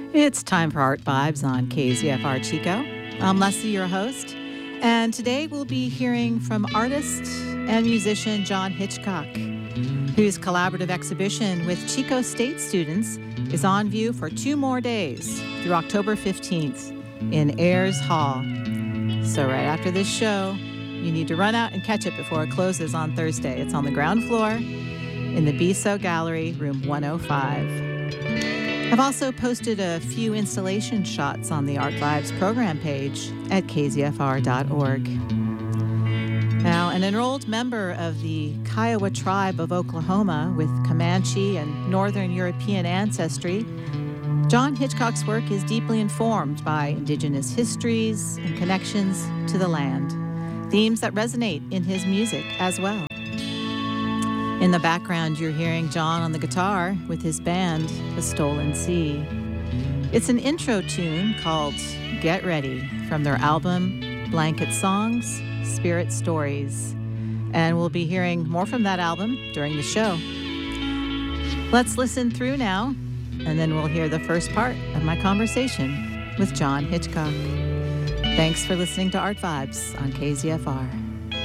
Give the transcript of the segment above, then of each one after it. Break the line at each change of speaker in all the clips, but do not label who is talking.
It's time for Art Vibes on KZFR Chico. I'm Leslie, your host, and today we'll be hearing from artist and musician John Hitchcock, whose collaborative exhibition with Chico State students is on view for 2 more days through October 15th in Ayers Hall. So right after this show, you need to run out and catch it before it closes on Thursday. It's on the ground floor in the BSO Gallery, room 105. I've also posted a few installation shots on the Art Vibes program page at kzfr.org. Now, an enrolled member of the Kiowa tribe of Oklahoma with Comanche and Northern European ancestry, John Hitchcock's work is deeply informed by indigenous histories and connections to the land, themes that resonate in his music as well. In the background, you're hearing John on the guitar with his band, The Stolen Sea. It's an intro tune called Get Ready from their album, Blanket Songs, Spirit Stories. And we'll be hearing more from that album during the show. Let's listen through now, and then we'll hear the first part of my conversation with John Hitchcock. Thanks for listening to Art Vibes on KZFR.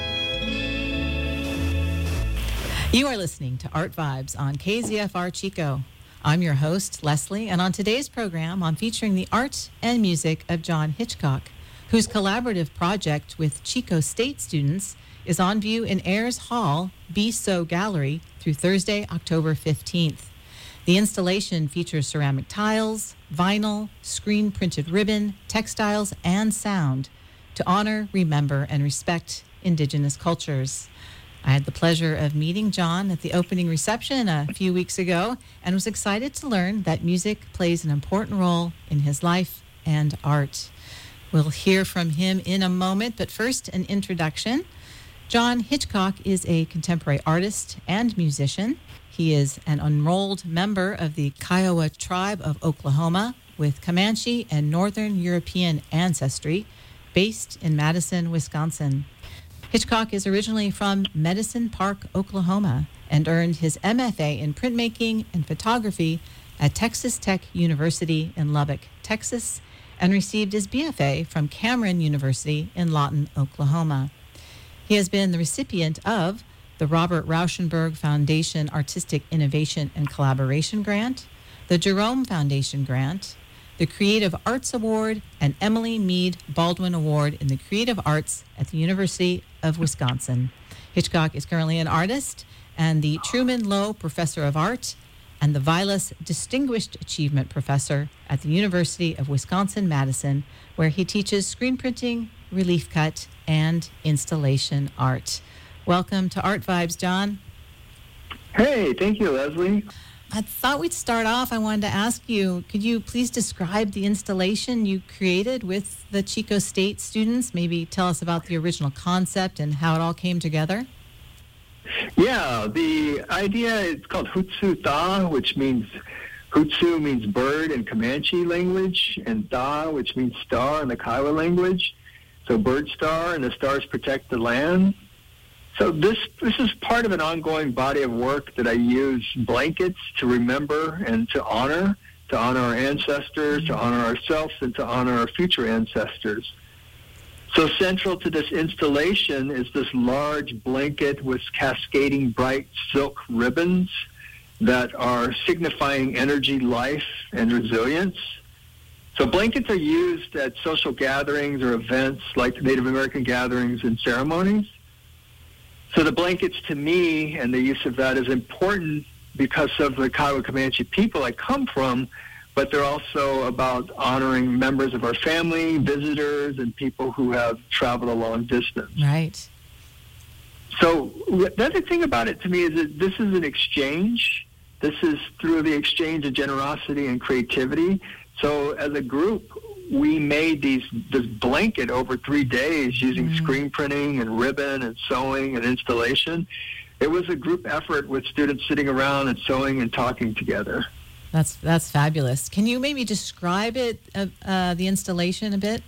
You are listening to Art Vibes on KZFR Chico. I'm your host, Leslie, and on today's program, I'm featuring the art and music of John Hitchcock, whose collaborative project with Chico State students is on view in Ayers Hall, BSO Gallery, through Thursday, October 15th. The installation features ceramic tiles, vinyl, screen-printed ribbon, textiles, and sound to honor, remember, and respect Indigenous cultures. I had the pleasure of meeting John at the opening reception a few weeks ago and was excited to learn that music plays an important role in his life and art. We'll hear from him in a moment, but first, an introduction. John Hitchcock is a contemporary artist and musician. He is an enrolled member of the Kiowa tribe of Oklahoma with Comanche and Northern European ancestry, based in Madison, Wisconsin. Hitchcock is originally from Medicine Park, Oklahoma, and earned his MFA in printmaking and photography at Texas Tech University in Lubbock, Texas, and received his BFA from Cameron University in Lawton, Oklahoma. He has been the recipient of the Robert Rauschenberg Foundation Artistic Innovation and Collaboration Grant, the Jerome Foundation Grant, the Creative Arts Award, and Emily Mead Baldwin Award in the Creative Arts at the University of Wisconsin. Hitchcock is currently an artist and the Truman Lowe Professor of Art and the Vilas Distinguished Achievement Professor at the University of Wisconsin-Madison, where he teaches screen printing, relief cut, and installation art. Welcome to Art Vibes, John.
Hey, thank you, Leslie.
I thought we'd start off. I wanted to ask you, could you please describe the installation you created with the Chico State students? Maybe tell us about the original concept and how it all came together.
Yeah, the idea is called Hutsu Da, which means, Hutsu means bird in Comanche language, and Da, which means star in the Kiowa language. So bird star, and the stars protect the land. So this is part of an ongoing body of work that I use blankets to remember and to honor our ancestors, to honor ourselves, and to honor our future ancestors. So central to this installation is this large blanket with cascading bright silk ribbons that are signifying energy, life, and resilience. So blankets are used at social gatherings or events like Native American gatherings and ceremonies. So the blankets, to me, and the use of that is important because of the Kiowa Comanche people I come from, but they're also about honoring members of our family, visitors, and people who have traveled a long distance.
Right.
So the other thing about it to me is that this is an exchange. This is through the exchange of generosity and creativity. So as a group, we made this blanket over 3 days using screen printing and ribbon and sewing and installation. It was a group effort with students sitting around and sewing and talking together.
That's fabulous. Can you maybe describe it, the installation a bit?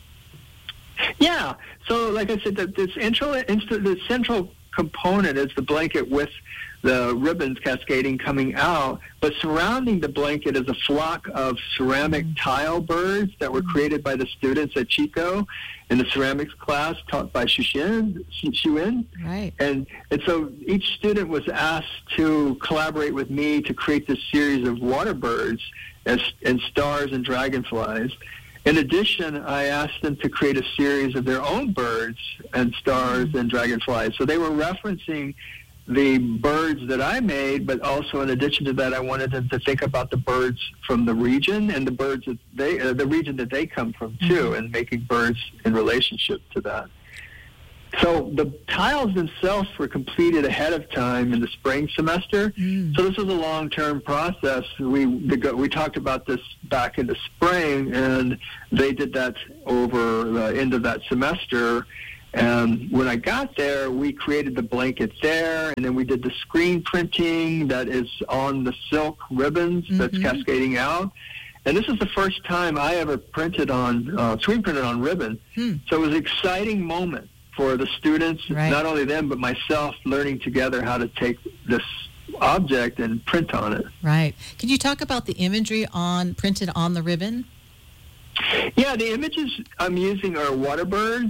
Yeah. So like I said, the central component is the blanket with the ribbons cascading coming out, but surrounding the blanket is a flock of ceramic tile birds that were created by the students at Chico in the ceramics class taught by Xuin.
Right.
And so each student was asked to collaborate with me to create this series of water birds and stars and dragonflies. In addition, I asked them to create a series of their own birds and stars and dragonflies. So they were referencing the birds that I made, but also in addition to that, I wanted them to think about the birds from the region and the birds that the region that they come from too, and making birds in relationship to that. So the tiles themselves were completed ahead of time in the spring semester. So this was a long-term process. We talked about this back in the spring, and they did that over the end of that semester. And when I got there, we created the blanket there, and then we did the screen printing that is on the silk ribbons that's cascading out. And this is the first time I ever screen printed on ribbon. So it was an exciting moment for the students, not only them, but myself, learning together how to take this object and print on it.
Right. Can you talk about the imagery printed on the ribbon?
Yeah, the images I'm using are water birds,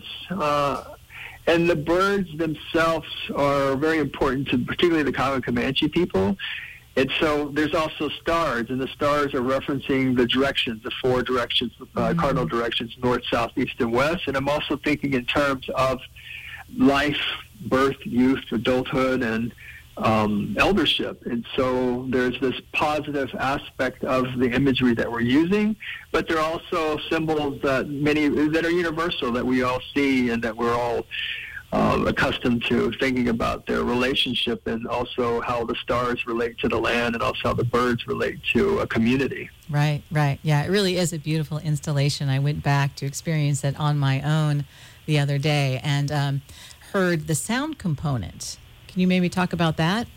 and the birds themselves are very important to particularly the Kiowa Comanche people. And so there's also stars, and the stars are referencing the directions, the four directions, cardinal directions, north, south, east, and west. And I'm also thinking in terms of life, birth, youth, adulthood, and eldership. And so there's this positive aspect of the imagery that we're using, but there are also symbols that are universal that we all see and that we're all accustomed to thinking about their relationship, and also how the stars relate to the land, and also how the birds relate to a community.
Right. Yeah, it really is a beautiful installation. I went back to experience it on my own the other day and heard the sound component. Can you maybe talk about that?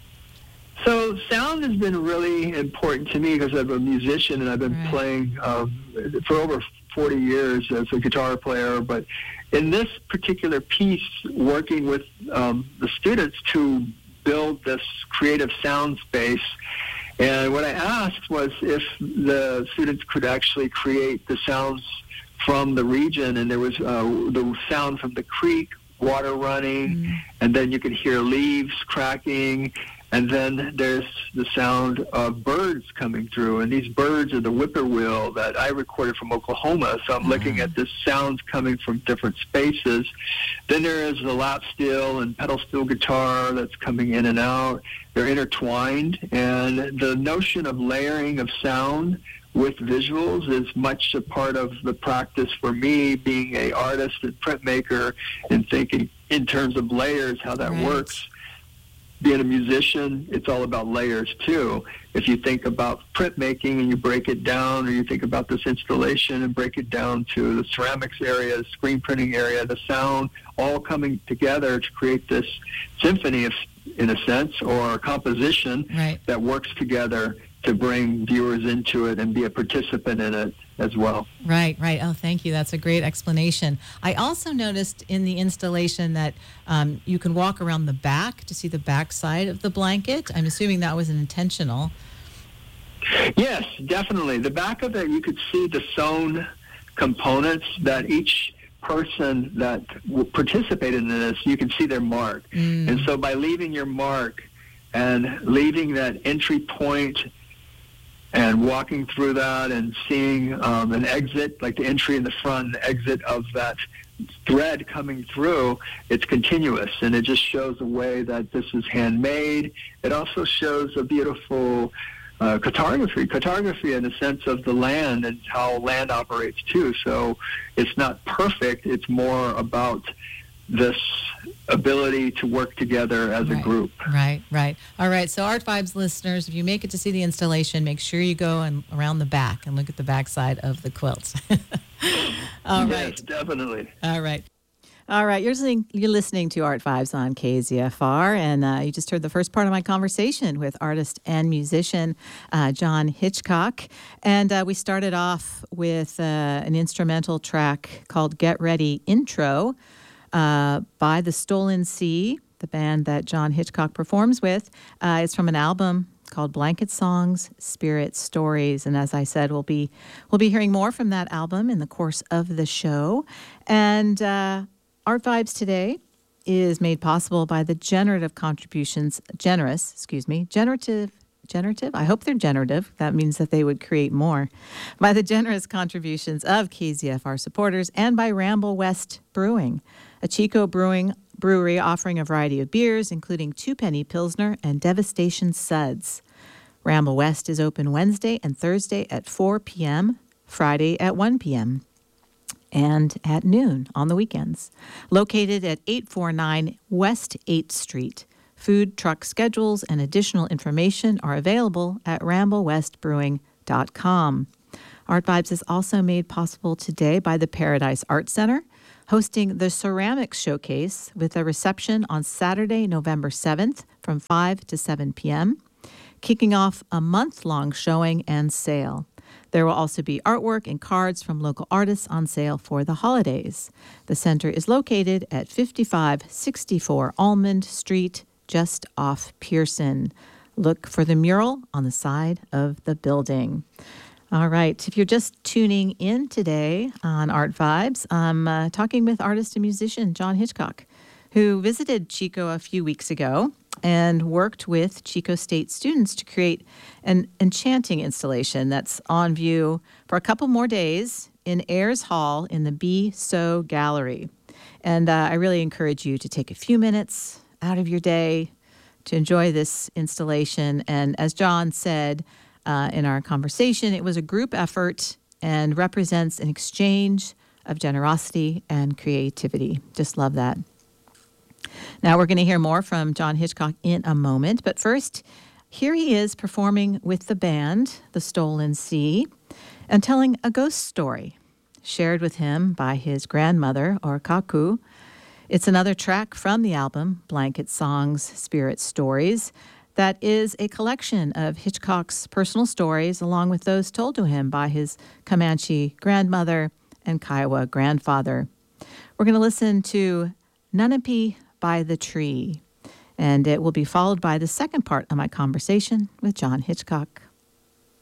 So sound has been really important to me because I'm a musician, and I've been playing for over 40 years as a guitar player. But in this particular piece, working with the students to build this creative sound space, and what I asked was if the students could actually create the sounds from the region, and there was the sound from the creek, water running, and then you could hear leaves cracking, and then there's the sound of birds coming through, and these birds are the whippoorwill that I recorded from Oklahoma, so I'm looking at this sounds coming from different spaces. Then there is the lap steel and pedal steel guitar that's coming in and out. They're intertwined, and the notion of layering of sound with visuals is much a part of the practice for me, being an artist and printmaker, and thinking in terms of layers, how that works. Being a musician, it's all about layers too. If you think about printmaking and you break it down, or you think about this installation and break it down to the ceramics area, the screen printing area, the sound, all coming together to create this symphony, in a sense, or a composition that works together to bring viewers into it and be a participant in it as well.
Right. Oh, thank you. That's a great explanation. I also noticed in the installation that you can walk around the back to see the back side of the blanket. I'm assuming that was intentional.
Yes, definitely. The back of it, you could see the sewn components that each person that participated in this, you can see their mark. And so by leaving your mark and leaving that entry point and walking through that and seeing an exit, like the entry in the front and the exit of that thread coming through, it's continuous, and it just shows a way that this is handmade. It also shows a beautiful cartography in the sense of the land and how land operates too. So it's not perfect, it's more about this ability to work together as a group.
Right. All right, so Art Vibes listeners, if you make it to see the installation, make sure you go and around the back and look at the back side of the quilts. All right.
Yes, definitely.
All right. You're listening to Art Vibes on KZFR, and you just heard the first part of my conversation with artist and musician John Hitchcock. And we started off with an instrumental track called Get Ready Intro by The Stolen Sea the band that John Hitchcock performs with, is from an album called Blanket Songs, Spirit Stories. And as I said, we'll be hearing more from that album in the course of the show. And Art Vibes today is made possible by the generative, I hope they're generative. That means that they would create more. By the generous contributions of KZFR supporters and by Ramble West Brewing, a Chico brewery offering a variety of beers, including Two Penny Pilsner and Devastation Suds. Ramble West is open Wednesday and Thursday at 4 p.m., Friday at 1 p.m., and at noon on the weekends. Located at 849 West 8th Street. Food truck schedules and additional information are available at ramblewestbrewing.com. Art Vibes is also made possible today by the Paradise Art Center, hosting the Ceramics Showcase with a reception on Saturday, November 7th from 5 to 7 p.m., kicking off a month-long showing and sale. There will also be artwork and cards from local artists on sale for the holidays. The center is located at 5564 Almond Street, just off Pearson. Look for the mural on the side of the building. All right. If you're just tuning in today on Art Vibes, I'm talking with artist and musician John Hitchcock, who visited Chico a few weeks ago and worked with Chico State students to create an enchanting installation that's on view for a couple more days in Ayers Hall in the Be So Gallery. And I really encourage you to take a few minutes out of your day to enjoy this installation. And as John said in our conversation, it was a group effort and represents an exchange of generosity and creativity. Just love that. Now we're going to hear more from John Hitchcock in a moment, but first, here he is performing with the band, The Stolen Sea, and telling a ghost story shared with him by his grandmother, Orkaku. It's another track from the album, Blanket Songs, Spirit Stories, that is a collection of Hitchcock's personal stories along with those told to him by his Comanche grandmother and Kiowa grandfather. We're going to listen to Nunapi by the Tree, and it will be followed by the second part of my conversation with John Hitchcock.